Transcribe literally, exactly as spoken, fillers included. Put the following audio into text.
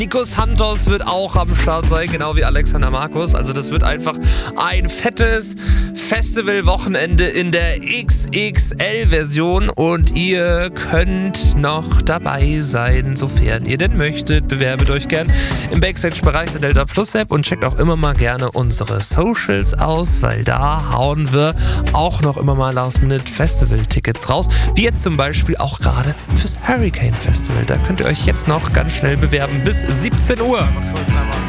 Nico Santos wird auch am Start sein, genau wie Alexander Markus. Also das wird einfach ein fettes Festivalwochenende in der X X L-Version und ihr könnt noch dabei sein, sofern ihr denn möchtet. Bewerbet euch gern im Backstage-Bereich der Delta Plus App und checkt auch immer mal gerne unsere Socials aus, weil da hauen wir auch noch immer mal Last-Minute-Festival-Tickets raus. Wie jetzt zum Beispiel auch gerade fürs Hurricane Festival. Da könnt ihr euch jetzt noch ganz schnell bewerben bis siebzehn Uhr.